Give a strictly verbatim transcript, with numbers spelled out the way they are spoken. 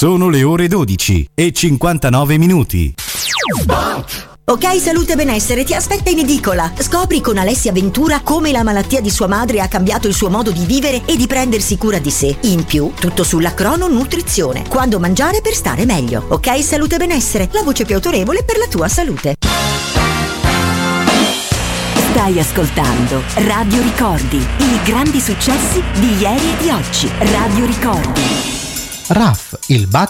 Sono le ore dodici e cinquantanove minuti. Ok Salute Benessere ti aspetta in edicola. Scopri con Alessia Ventura come la malattia di sua madre ha cambiato il suo modo di vivere e di prendersi cura di sé. In più, tutto sulla crononutrizione. Quando mangiare per stare meglio. Ok Salute Benessere, la voce più autorevole per la tua salute. Stai ascoltando Radio Ricordi, i grandi successi di ieri e di oggi. Radio Ricordi. R A F, il bacio